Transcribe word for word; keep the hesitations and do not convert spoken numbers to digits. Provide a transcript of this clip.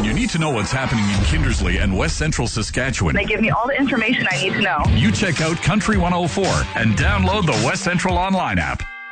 When you need to know what's happening in Kindersley and West Central Saskatchewan, They give me all the information I need to know. you check out Country one oh four and download the West Central online app.